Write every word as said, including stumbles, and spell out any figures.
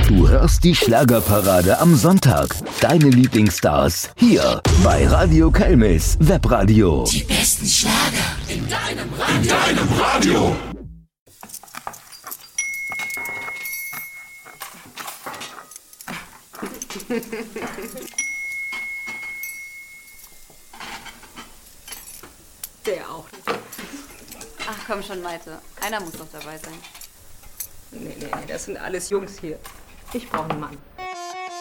Du hörst die Schlagerparade am Sonntag. Deine Lieblingsstars hier bei Radio Kelmis Webradio. Die besten Schlager in deinem Radio. In deinem Radio. Der auch nicht. Ach komm schon, Maite. Einer muss doch dabei sein. Nee, nee, nee, das sind alles Jungs hier. Ich brauche einen Mann.